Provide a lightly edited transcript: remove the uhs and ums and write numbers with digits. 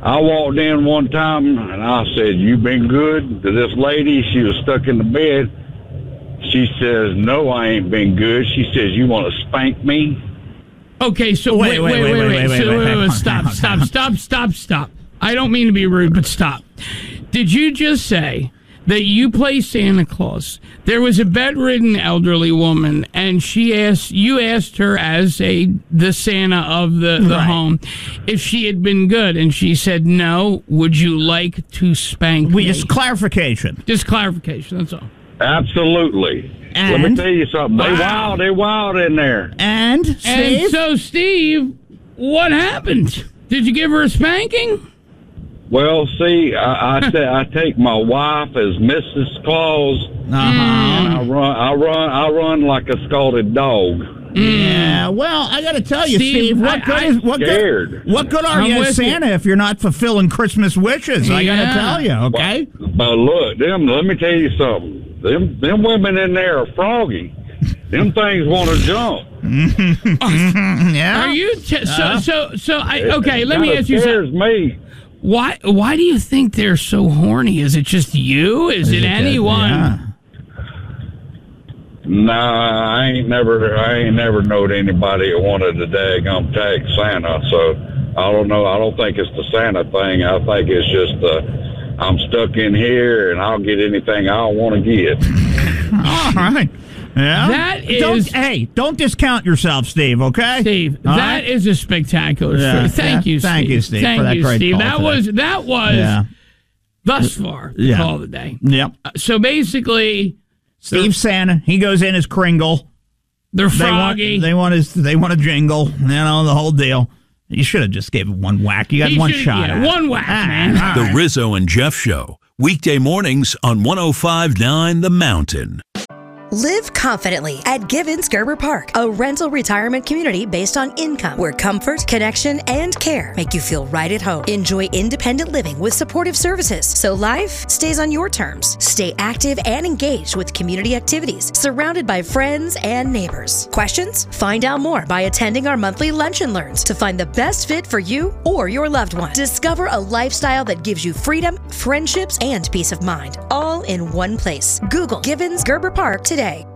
I walked in one time and I said, "You been good?" to this lady. She was stuck in the bed. She says, "No, I ain't been good." She says, "You want to spank me?" Okay, so wait. Stop. I don't mean to be rude, but stop. Did you just say that you play Santa Claus? There was a bedridden elderly woman, and you asked her as the Santa of the home if she had been good, and she said no. Would you like to spank me? Just clarification. Just clarification, that's all. Absolutely. And? Let me tell you something. They wild in there. And Steve? And so, Steve, what happened? Did you give her a spanking? Well, see, I take my wife as Mrs. Claus, and I run like a scalded dog. Yeah, well, I got to tell you, Steve, what good are you as Santa if you're not fulfilling Christmas wishes? I got to tell you, okay? But look, let me tell you something. Them women in there are froggy. Them things want to jump. Yeah. Are you okay? Let me ask you something. Me. Why do you think they're so horny? Is it just you? Is it anyone? Yeah. Nah, I ain't never knowed anybody that wanted to daggum tag Santa. So I don't know. I don't think it's the Santa thing. I think it's just I'm stuck in here and I'll get anything I want to get. All right. Yeah. Don't discount yourself, Steve, okay? Steve, that is a spectacular story. Thank you, Steve. Thank you, Steve, for that great Steve. That was thus far the call of the day. Yep. So basically, Steve Santa, he goes in as Kringle. They're froggy. They want a jingle, the whole deal. You should have just gave it one whack. You got one shot at it. One whack, man. The Rizzo and Jeff Show. Weekday mornings on 105.9 The Mountain. Live confidently at Givens Gerber Park, a rental retirement community based on income where comfort, connection, and care make you feel right at home. Enjoy independent living with supportive services so life stays on your terms. Stay active and engaged with community activities, surrounded by friends and neighbors. Questions? Find out more by attending our monthly Lunch and Learns to find the best fit for you or your loved one. Discover a lifestyle that gives you freedom, friendships, and peace of mind, all in one place. Google Givens Gerber Park today.